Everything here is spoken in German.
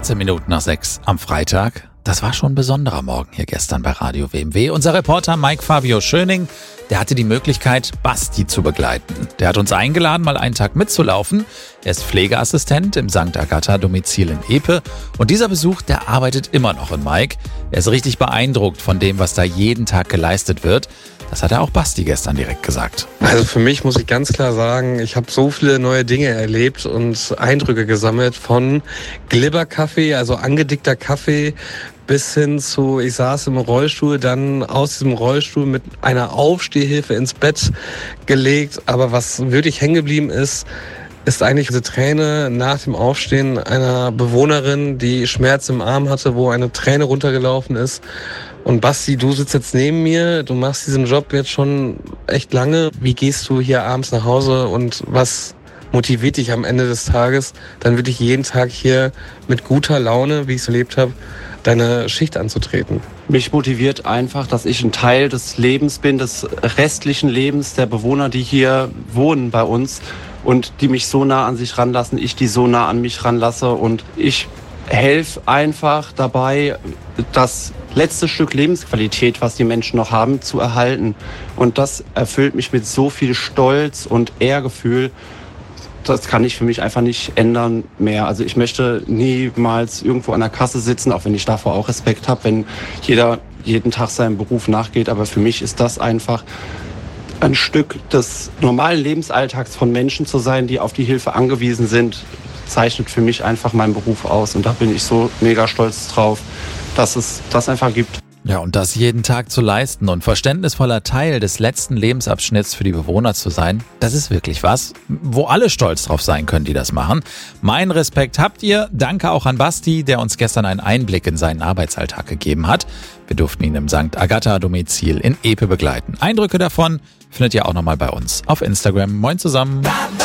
14 Minuten nach 6 am Freitag. Das war schon ein besonderer Morgen hier gestern bei Radio WMW. Unser Reporter Mike Fabio Schöning, der hatte die Möglichkeit, Basti zu begleiten. Der hat uns eingeladen, mal einen Tag mitzulaufen. Er ist Pflegeassistent im St. Agatha-Domizil in Epe. Und dieser Besuch, der arbeitet immer noch in Mike. Er ist richtig beeindruckt von dem, was da jeden Tag geleistet wird. Das hat er auch Basti gestern direkt gesagt. Also für mich muss ich ganz klar sagen, ich habe so viele neue Dinge erlebt und Eindrücke gesammelt, von Glibberkaffee, also angedickter Kaffee, bis hin zu, ich saß im Rollstuhl, dann aus diesem Rollstuhl mit einer Aufstehhilfe ins Bett gelegt. Aber was wirklich hängen geblieben ist eigentlich diese Träne nach dem Aufstehen einer Bewohnerin, die Schmerz im Arm hatte, wo eine Träne runtergelaufen ist. Und Basti, du sitzt jetzt neben mir, du machst diesen Job jetzt schon echt lange. Wie gehst du hier abends nach Hause und was motiviert dich am Ende des Tages, dann wirklich jeden Tag hier mit guter Laune, wie ich es erlebt habe, deine Schicht anzutreten? Mich motiviert einfach, dass ich ein Teil des Lebens bin, des restlichen Lebens der Bewohner, die hier wohnen bei uns und die mich so nah an sich ranlassen, ich die so nah an mich ranlasse, und ich helfe einfach dabei, das letzte Stück Lebensqualität, was die Menschen noch haben, zu erhalten. Und das erfüllt mich mit so viel Stolz und Ehrgefühl. Das kann ich für mich einfach nicht ändern mehr. Also ich möchte niemals irgendwo an der Kasse sitzen, auch wenn ich davor auch Respekt habe, wenn jeder jeden Tag seinem Beruf nachgeht. Aber für mich ist das einfach ein Stück des normalen Lebensalltags von Menschen zu sein, die auf die Hilfe angewiesen sind, zeichnet für mich einfach meinen Beruf aus. Und da bin ich so mega stolz drauf, dass es das einfach gibt. Ja, und das jeden Tag zu leisten und verständnisvoller Teil des letzten Lebensabschnitts für die Bewohner zu sein, das ist wirklich was, wo alle stolz drauf sein können, die das machen. Mein Respekt habt ihr. Danke auch an Basti, der uns gestern einen Einblick in seinen Arbeitsalltag gegeben hat. Wir durften ihn im St. Agatha-Domizil in Epe begleiten. Eindrücke davon findet ihr auch nochmal bei uns auf Instagram. Moin zusammen.